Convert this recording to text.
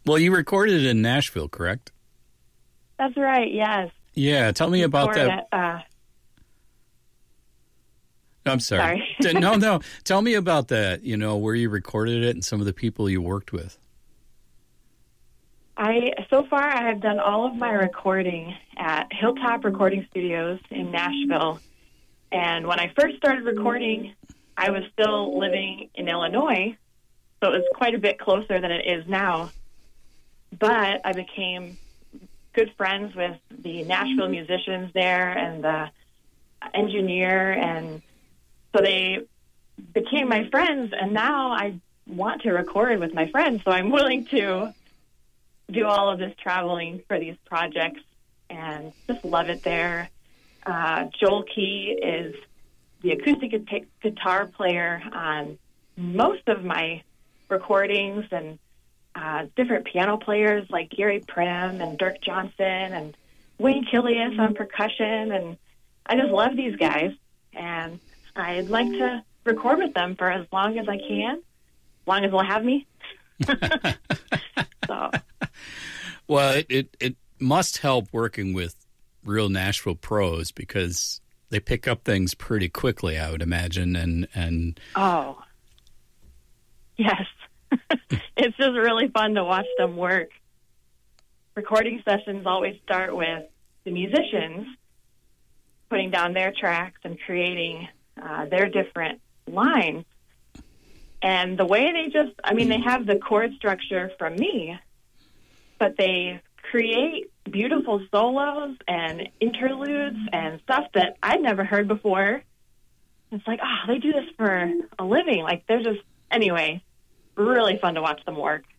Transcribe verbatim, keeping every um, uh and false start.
Well, you recorded it in Nashville, correct? That's right, yes. Yeah, tell me about Recorded that. At, uh, I'm sorry. sorry. no, no. Tell me about that, you know, where you recorded it and some of the people you worked with. I so far I have done all of my recording at Hilltop Recording Studios in Nashville. And when I first started recording, I was still living in Illinois, so it was quite a bit closer than it is now. But I became good friends with the Nashville musicians there and the engineer, and so they became my friends, and now I want to record with my friends, so I'm willing to do all of this traveling for these projects and just love it there. Uh, Joel Key is the acoustic gu- guitar player on most of my recordings, and uh, different piano players like Gary Prim and Dirk Johnson and Wayne Killius on percussion, and I just love these guys, and I'd like to record with them for as long as I can, as long as they'll have me. so. Well, it, it, it must help working with real Nashville pros because they pick up things pretty quickly, I would imagine, and and oh, yes. It's just really fun to watch them work. Recording sessions always start with the musicians putting down their tracks and creating uh, their different lines. And the way they just, I mean, they have the chord structure from me, but they create beautiful solos and interludes and stuff that I'd never heard before. It's like, oh, they do this for a living. Like, they're just, anyway, really fun to watch them work.